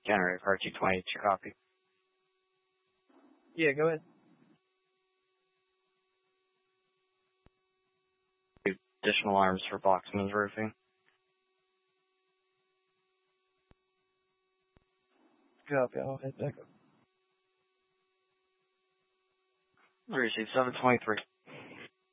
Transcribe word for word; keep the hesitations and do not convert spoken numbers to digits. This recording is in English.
Generator car two twenty, your copy. Yeah, go ahead. Additional arms for Boxman's roofing. Copy, I'll head back up. Receive seven twenty-three.